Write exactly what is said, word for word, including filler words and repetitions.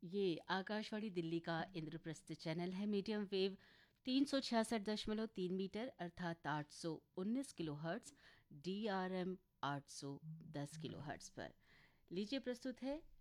ये आकाशवाणी दिल्ली का इंद्रप्रस्थ चैनल है। मीडियम वेव तीन सौ छियासठ दशमलव तीन मीटर अर्थात आठ सौ उन्नीस kilo hertz, D R M आठ सौ दस किलो हर्ट्स पर। लीजिए प्रस्तुत है